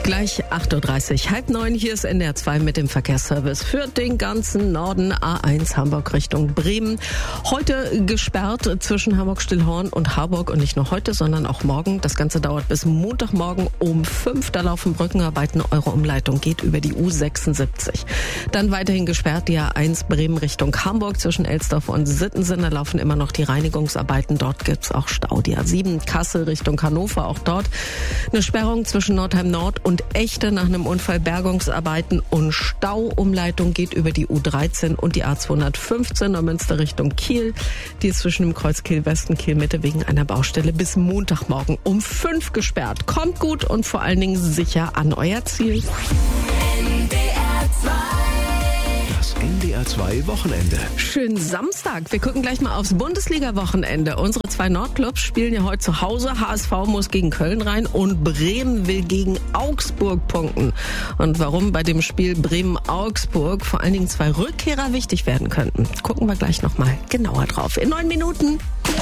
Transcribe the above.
Gleich 8.30 Uhr, 8:30, hier ist NDR 2 mit dem Verkehrsservice für den ganzen Norden. A1 Hamburg Richtung Bremen. Heute gesperrt zwischen Hamburg-Stillhorn und Harburg, und nicht nur heute, sondern auch morgen. Das Ganze dauert bis Montagmorgen um 5. Da laufen Brückenarbeiten. Eure Umleitung geht über die U76. Dann weiterhin gesperrt die A1 Bremen Richtung Hamburg zwischen Elsdorf und Sittensen. Da laufen immer noch die Reinigungsarbeiten. Dort gibt's auch Stau. Die A7 Kassel Richtung Hannover, auch dort eine Sperrung zwischen Nordheim Nord und Echte nach einem Unfall, Bergungsarbeiten und Stau. Umleitung geht über die U13 und die A215 Neumünster Richtung Kiel. Die ist zwischen dem Kreuz Kiel Westen, Kiel Mitte wegen einer Baustelle bis Montagmorgen um 5 gesperrt. Kommt gut und vor allen Dingen sicher an euer Ziel. Das NDR 2 Wochenende. Schönen Samstag. Wir gucken gleich mal aufs Bundesliga-Wochenende. Unsere zwei Nordclubs spielen ja heute zu Hause. HSV muss gegen Köln rein und Bremen will gegen Augsburg punkten. Und warum bei dem Spiel Bremen-Augsburg vor allen Dingen zwei Rückkehrer wichtig werden könnten, gucken wir gleich nochmal genauer drauf. In 9 Minuten.